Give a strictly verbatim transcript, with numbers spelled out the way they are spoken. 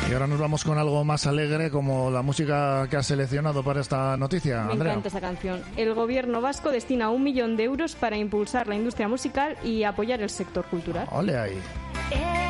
Y ahora nos vamos con algo más alegre, como la música que has seleccionado para esta noticia, Me Andrea. encanta esta canción. El gobierno vasco destina un millón de euros para impulsar la industria musical y apoyar el sector cultural. Ole ahí.